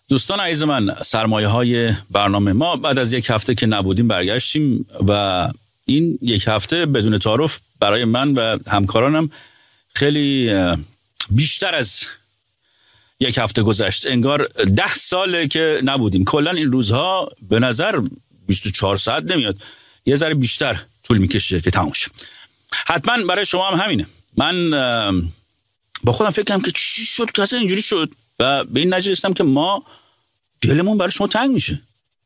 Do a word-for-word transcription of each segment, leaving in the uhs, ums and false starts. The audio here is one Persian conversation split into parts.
دوستان عزیز من، سرمایه های برنامه ما بعد از یک هفته که نبودیم برگشتیم و این یک هفته بدون تعارف برای من و همکارانم خیلی بیشتر از یک هفته گذشت. انگار ده ساله که نبودیم. کلا این روزها به نظر بیست و چهار ساعت نمیاد، یه ذره بیشتر طول میکشه که تموم شه. حتما برای شما هم همینه. من با خودم فکر کردم که چی شد که اصلا اینجوری شد و به این نتیجه رسیدم که ما دلمون برای شما تنگ میشه.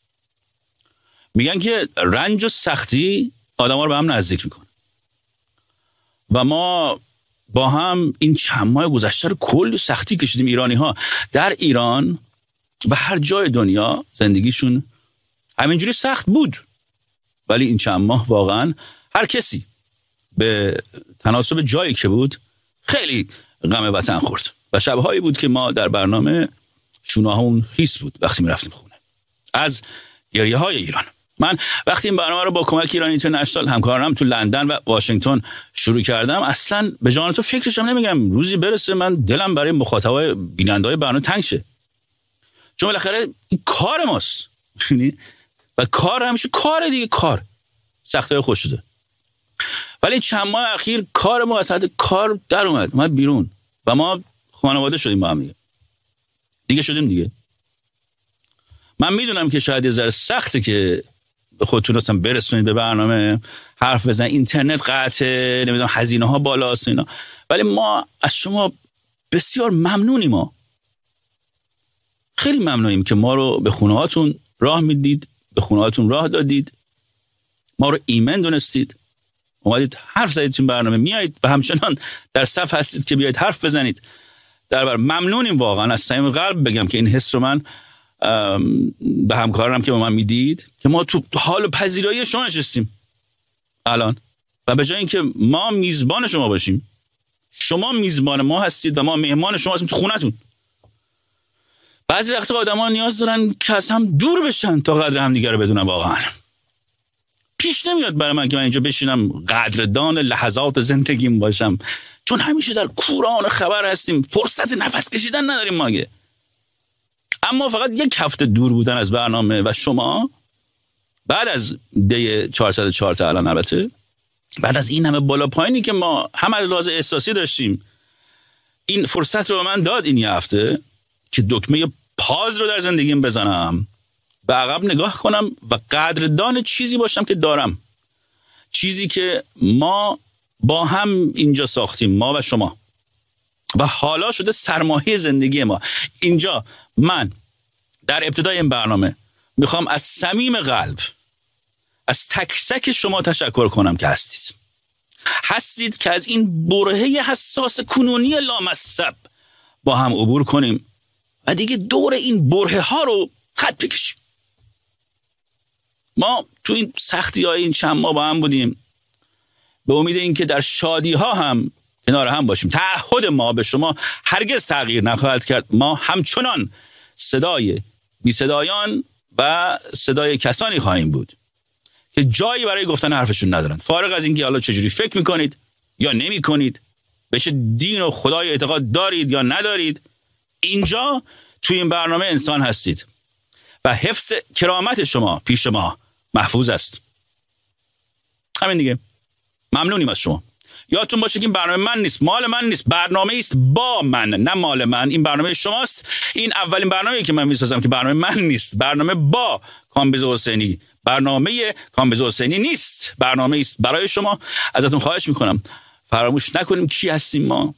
میگن که رنج و سختی آدم‌ها رو به هم نزدیک میکنه و ما با هم این چند ماه گذشته رو کلی سختی کشیدیم. ایرانی ها در ایران و هر جای دنیا زندگیشون همینجوری سخت بود، ولی این چند ماه واقعا هر کسی به تناسب جایی که بود خیلی غم وطن خورد و شبهایی بود که ما در برنامه شونه‌هامون خیس بود وقتی میرفتیم خونه از گریه های ایران. من وقتی این برنامه رو با کمک ایران اینترنشنال همکارانم تو لندن و واشنگتن شروع کردم، اصلا به جان تو فکرشم نمیگم روزی برسه من دلم برای مخاطبای بیننده‌های برنامه تنگ شه، چون بالاخره این کار ماست و کار همیشه کار دیگه، کار سختی‌های خوش شده. ولی چند ماه اخیر کار ما از حد کار در اومد اومد بیرون و ما خانواده شدیم با هم دیگه دیگه شدیم دیگه. من میدونم که شاید یه ذره سخته که خودتون اصلا برسونید به برنامه، حرف بزن، اینترنت قطعه، نمیدونم هزینه ها بالاست اینا، ولی ما از شما بسیار ممنونیم. ما خیلی ممنونیم که ما رو به خونه هاتون راه میدید، به خونه هاتون راه دادید، ما رو ایمن دونستید، اومدید حرف زدید تو برنامه، میایید و همچنان در صف هستید که بیایید حرف بزنید. در بر ممنونیم واقعا. از صمیم قلب بگم که این حس رو من به همکارانم که با من میدید که ما تو حال و پذیرایی شما نشستیم الان و به جای اینکه ما میزبان شما باشیم، شما میزبان ما هستید و ما مهمان شما هستیم تو خونتون. بعضی وقتا آدم‌ها نیاز دارن که از هم دور بشن تا قدر هم دیگه رو بدونن. واقعا پیش نمیاد برای من که من اینجا بشینم قدردان لحظات زندگیم باشم، چون همیشه در کوران خبر هستیم، فرصت نفس کشیدن نداریم ماگه. اما فقط یک هفته دور بودن از برنامه و شما بعد از دی چهارصد و چهار تا الان، البته بعد از این همه بالا پایینی که ما هم از لحاظ احساسی داشتیم، این فرصت رو به من داد این یه هفته که دکمه پاز رو در زندگیم بزنم، به عقب نگاه کنم و قدردان چیزی باشم که دارم، چیزی که ما با هم اینجا ساختیم، ما و شما، و حالا شده سرمایه زندگی ما. اینجا من در ابتدای این برنامه میخوام از صمیم قلب از تک تک شما تشکر کنم که هستید هستید که از این برهه حساس کنونی لامصب با هم عبور کنیم و دیگه دور این برهه ها رو خط بکشیم. ما تو این سختی های این چند ماه با هم بودیم به امید این که در شادی ها هم کنار هم باشیم. تعهد ما به شما هرگز تغییر نخواهد کرد. ما همچنان صدای بی صدایان و صدای کسانی خواهیم بود که جایی برای گفتن حرفشون ندارند، فارغ از اینکه حالا چجوری فکر میکنید یا نمی کنید، به چه دین و خدای اعتقاد دارید یا ندارید. اینجا توی این برنامه انسان هستید و حفظ کرامت شما پیش ما محفوظ است. همین دیگه. ممنونیم از شما. یادتون باشه که این برنامه من نیست، مال من نیست، برنامه است با من، نه مال من. این برنامه شماست. این اولین برنامه‌ای که من می‌سازم که برنامه من نیست، برنامه با کامبیز حسینی، برنامه کامبیز حسینی نیست، برنامه است برای شما. ازتون خواهش میکنم فراموش نکنیم کی هستیم ما.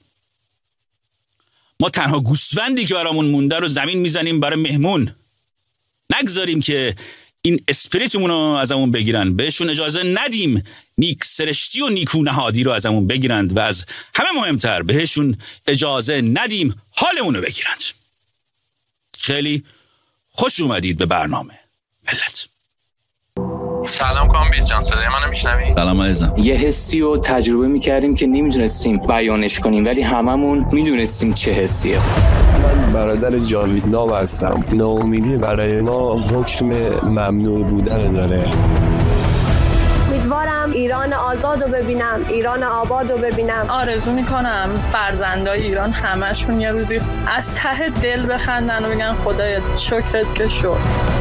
ما تنها گوسفندی که برامون مونده رو زمین میزنیم برای مهمون. نگذاریم که این اسپریتمون رو ازمون بگیرن، بهشون اجازه ندیم نیک سرشتی و نیکو نهادی رو ازمون بگیرند و از همه مهمتر بهشون اجازه ندیم حالمون رو بگیرند. خیلی خوش اومدید به برنامه ملت. سلام کامبیز جان، صدای منو میشنوی؟ سلام عزیزم. یه حسی رو تجربه میکردیم که نمیدونستیم بیانش کنیم، ولی هممون میدونستیم چه حسیه. من برادر جاوید ناو هستم. ناامیدی برای ما حکم ممنوع بودن داره. امیدوارم ایران آزاد رو ببینم، ایران آباد رو ببینم. آرزو میکنم فرزندای ایران همشون یه روزی از ته دل بخندن و بگن خدایا شکرت که شد.